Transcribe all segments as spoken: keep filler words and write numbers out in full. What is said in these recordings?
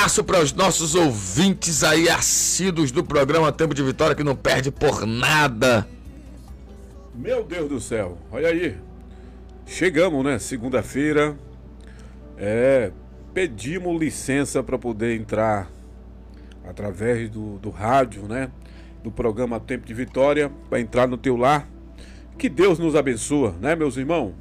Abraço para os nossos ouvintes aí assíduos do programa Tempo de Vitória, que não perde por nada. Meu Deus do céu, olha aí. Chegamos, né? Segunda-feira. É, pedimos licença para poder entrar através do, do rádio, né? Do programa Tempo de Vitória, para entrar no teu lar. Que Deus nos abençoe, né, meus irmãos?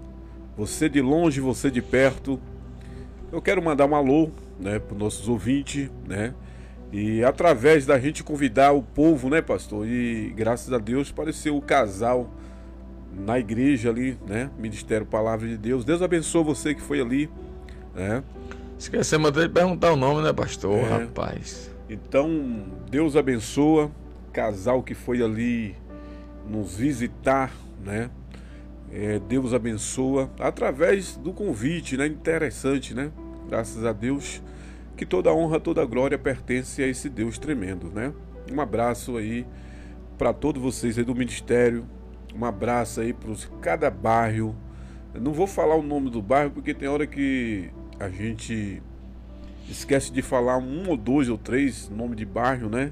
Você de longe, você de perto. Eu quero mandar um alô, né, para os nossos ouvintes, né? E através da gente convidar o povo, né, pastor? E graças a Deus apareceu o casal na igreja ali, né? Ministério Palavra de Deus. Deus abençoe você que foi ali, né? Esquecemos até de perguntar o nome, né, pastor? É. Rapaz. Então, Deus abençoa casal que foi ali nos visitar, né? É, Deus abençoa através do convite, né? Interessante, né? Graças a Deus, que toda honra, toda glória pertence a esse Deus tremendo, né? Um abraço aí para todos vocês aí do ministério, um abraço aí para cada bairro. Eu não vou falar o nome do bairro porque tem hora que a gente esquece de falar um ou dois ou três nome de bairro, né?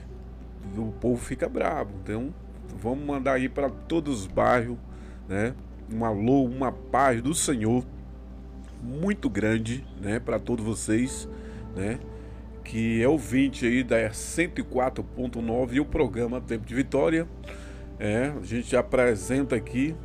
O povo fica bravo. Então, vamos mandar aí para todos os bairros, né? Um alô, uma paz do Senhor muito grande, né? Para todos vocês, né? Que é ouvinte aí da cento e quatro ponto nove e o programa Tempo de Vitória. É, a gente apresenta aqui,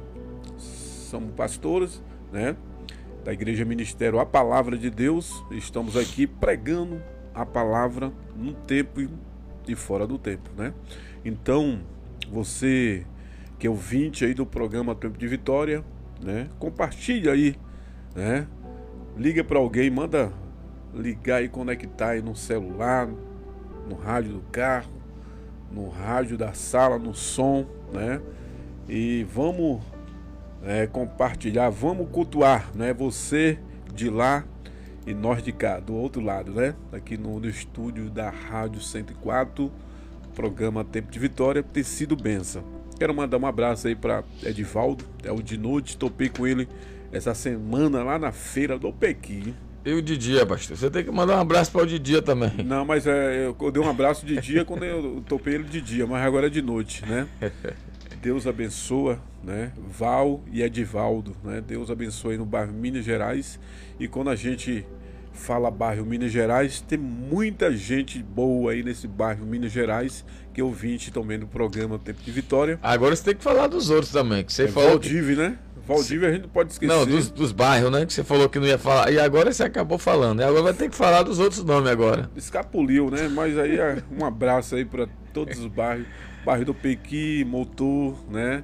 são pastores, né? Da Igreja Ministério A Palavra de Deus. Estamos aqui pregando a palavra no tempo e fora do tempo, né? Então, você que é ouvinte aí do programa Tempo de Vitória, né? Compartilha aí, né? Liga para alguém, manda ligar e conectar aí no celular, no rádio do carro, no rádio da sala, no som, né? E vamos é, compartilhar, vamos cultuar, né? Você de lá e nós de cá, do outro lado, né? Aqui no, no estúdio da Rádio cento e quatro, programa Tempo de Vitória, tem sido benção. Quero mandar um abraço aí para Edivaldo, é o de noite, topei com ele essa semana lá na feira do Pequi. E o de dia, pastor? Você tem que mandar um abraço para o de dia também. Não, mas é, eu, eu dei um abraço de dia quando eu topei ele de dia, mas agora é de noite, né? Deus abençoa, né? Val e Edivaldo, né? Deus abençoe no bairro Minas Gerais. E quando a gente fala bairro Minas Gerais, tem muita gente boa aí nesse bairro Minas Gerais, que é ouvinte também do programa Tempo de Vitória. Agora você tem que falar dos outros também, que você é falou. Valdívia, que... né? Valdívia a gente não pode esquecer. Não, dos, dos bairros, né? Que você falou que não ia falar. E agora você acabou falando. E agora vai ter que falar dos outros nomes agora. Escapuliu, né? Mas aí um abraço aí para todos os bairros. Bairro do Pequi, Motor, né?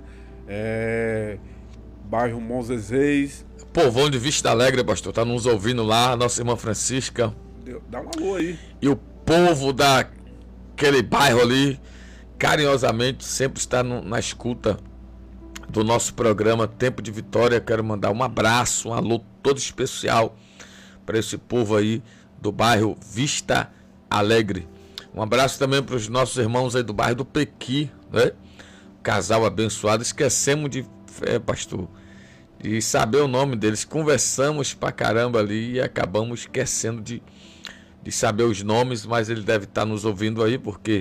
É... Bairro Monzezês. Povão de Vista Alegre, pastor, tá nos ouvindo lá, nossa irmã Francisca. Dá um alô aí. E o povo daquele bairro ali, carinhosamente, sempre está no, na escuta do nosso programa Tempo de Vitória. Quero mandar um abraço, um alô todo especial para esse povo aí do bairro Vista Alegre. Um abraço também para os nossos irmãos aí do bairro do Pequi, né? Casal abençoado. Esquecemos de, é, pastor, de saber o nome deles. Conversamos pra caramba ali e acabamos esquecendo de, de saber os nomes, mas ele deve estar nos ouvindo aí, porque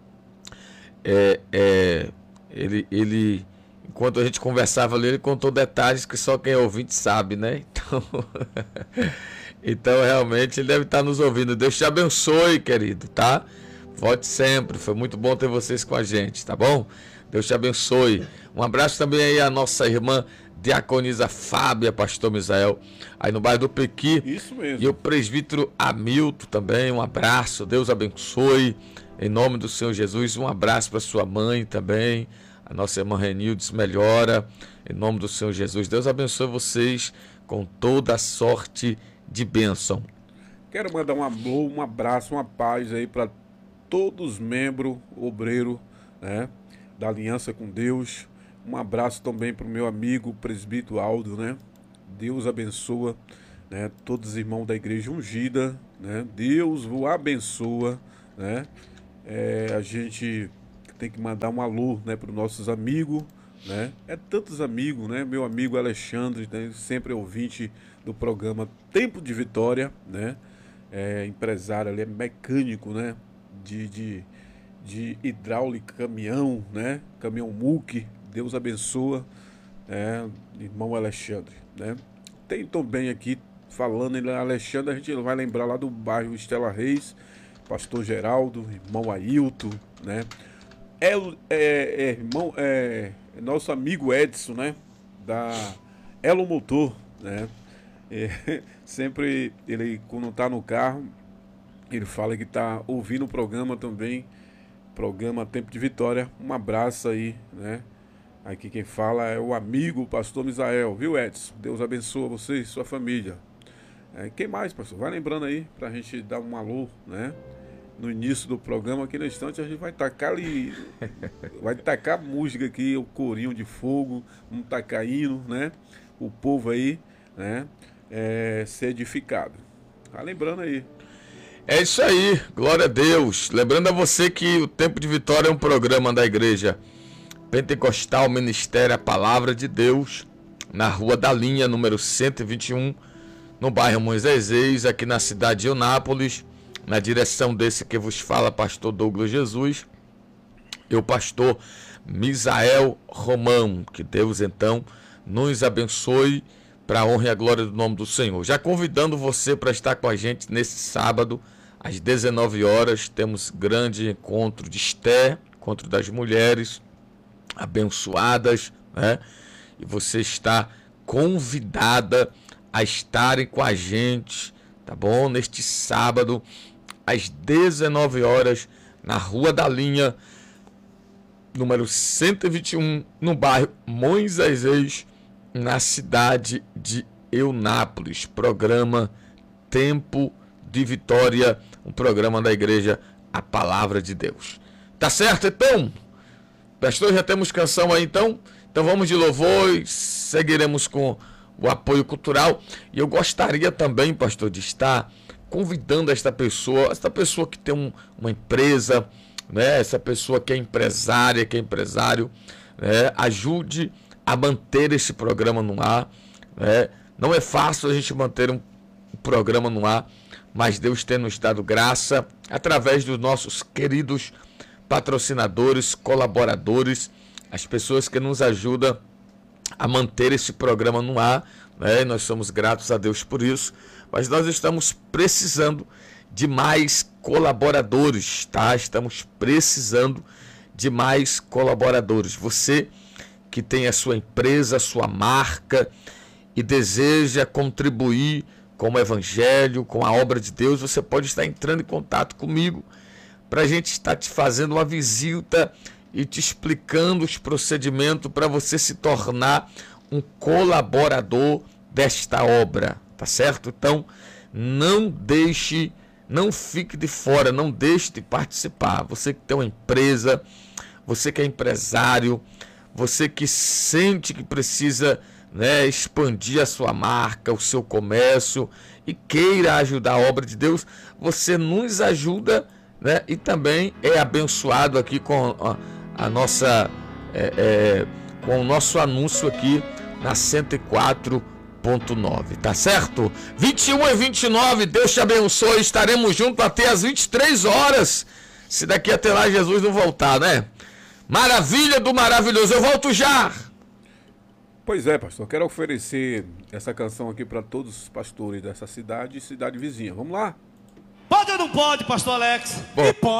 é, é, ele, ele, enquanto a gente conversava ali, ele contou detalhes que só quem é ouvinte sabe, né? Então, então realmente ele deve estar nos ouvindo. Deus te abençoe, querido, tá? Volte sempre, foi muito bom ter vocês com a gente, tá bom? Deus te abençoe. Um abraço também aí à nossa irmã Diaconisa Fábia, pastor Misael, aí no bairro do Pequi. Isso mesmo. E o presbítero Hamilton também, um abraço, Deus abençoe, em nome do Senhor Jesus. Um abraço para sua mãe também, a nossa irmã Renildes melhora, em nome do Senhor Jesus. Deus abençoe vocês com toda a sorte de bênção. Quero mandar um amor, um abraço, uma paz aí para todos os membros, obreiro, né, da Aliança com Deus. Um abraço também para o meu amigo presbítero Aldo, né? Deus abençoa, né, todos os irmãos da Igreja Ungida, né? Deus o abençoa, né? É, a gente tem que mandar um alô, né, para os nossos amigos, né? É tantos amigos, né? Meu amigo Alexandre, né, sempre é ouvinte do programa Tempo de Vitória, né? é empresário, ele é mecânico, né? De, de, de hidráulica, caminhão, né? Caminhão muque. Deus abençoa, é, irmão Alexandre, né? Tem também aqui, falando em Alexandre, a gente vai lembrar lá do bairro Estela Reis, pastor Geraldo, irmão Ailton, né? É, é, é, irmão, é, é nosso amigo Edson, né? Da Elo Motor, né? É, sempre ele, quando tá no carro, ele fala que tá ouvindo o programa também, programa Tempo de Vitória. Um abraço aí, né? Aqui quem fala é o amigo pastor Misael, viu, Edson? Deus abençoe você e sua família. É, quem mais, pastor? Vai lembrando aí pra gente dar um alô, né? No início do programa, aqui no instante, a gente vai tacar ali, vai tacar música aqui, o corinho de fogo, um tá caindo, né? O povo aí, né? É, ser edificado. Tá lembrando aí. É isso aí, glória a Deus. Lembrando a você que o Tempo de Vitória é um programa da Igreja Pentecostal Ministério A Palavra de Deus, na Rua da Linha, número cento e vinte e um, no bairro Moisés Reis, aqui na cidade de Eunápolis, na direção desse que vos fala, pastor Douglas Jesus, e o pastor Misael Romão. Que Deus, então, nos abençoe para a honra e a glória do nome do Senhor. Já convidando você para estar com a gente nesse sábado, às dezenove horas, temos grande encontro de Esté, encontro das mulheres abençoadas, né? E você está convidada a estarem com a gente, tá bom? Neste sábado, às dezenove horas, na Rua da Linha, número cento e vinte e um, no bairro Moisés Reis, na cidade de Eunápolis. Programa Tempo de Vitória, um programa da Igreja A Palavra de Deus. Tá certo, então? Pastor, já temos canção aí, então? Então vamos de louvor e seguiremos com o apoio cultural. E eu gostaria também, pastor, de estar convidando esta pessoa, esta pessoa que tem um, uma empresa, né? Essa pessoa que é empresária, que é empresário, né? Ajude a manter esse programa no ar, né? Não é fácil a gente manter um, um programa no ar, mas Deus tem nos dado graça através dos nossos queridos patrocinadores, colaboradores, as pessoas que nos ajudam a manter esse programa no ar, né? Nós somos gratos a Deus por isso, mas nós estamos precisando de mais colaboradores, tá? Estamos precisando de mais colaboradores. Você que tem a sua empresa, a sua marca e deseja contribuir com o Evangelho, com a obra de Deus, você pode estar entrando em contato comigo para a gente estar te fazendo uma visita e te explicando os procedimentos para você se tornar um colaborador desta obra, tá certo? Então, não deixe, não fique de fora, não deixe de participar. Você que tem uma empresa, você que é empresário, você que sente que precisa, né, expandir a sua marca, o seu comércio e queira ajudar a obra de Deus, você nos ajuda, né? E também é abençoado aqui com a, a nossa é, é, com o nosso anúncio aqui na cento e quatro ponto nove, tá certo? vinte e um e vinte e nove, Deus te abençoe, estaremos juntos até as vinte e três horas, se daqui até lá Jesus não voltar, né? Maravilha do maravilhoso, eu volto já! Pois é, pastor, quero oferecer essa canção aqui para todos os pastores dessa cidade e cidade vizinha. Vamos lá? Pode ou não pode, pastor Alex? Bom. Pode.